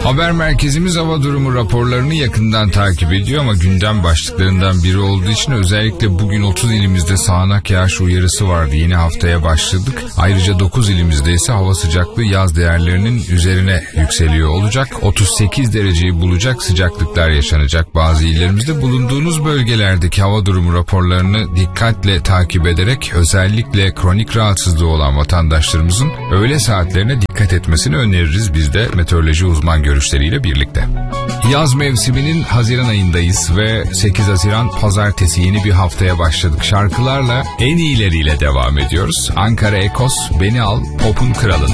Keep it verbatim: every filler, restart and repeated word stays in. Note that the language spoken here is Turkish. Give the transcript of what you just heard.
Haber merkezimiz hava durumu raporlarını yakından takip ediyor ama gündem başlıklarından biri olduğu için özellikle bugün otuz ilimizde sağanak yağış uyarısı vardı. Yeni haftaya başladık. Ayrıca dokuz ilimizde ise hava sıcaklığı yaz değerlerinin üzerine yükseliyor olacak. otuz sekiz dereceyi bulacak sıcaklıklar yaşanacak bazı illerimizde. Bulunduğunuz bölgelerdeki hava durumu raporlarını dikkatle takip ederek özellikle kronik rahatsızlığı olan vatandaşlarımızın öğle saatlerine dikkat etmesini öneririz biz de meteoroloji uzman görüşleriyle birlikte. Yaz mevsiminin Haziran ayındayız ve sekiz Haziran Pazartesi yeni bir haftaya başladık. Şarkılarla en iyileriyle devam ediyoruz. Ankara Ekos, Beni Al, Pop'un Kralında.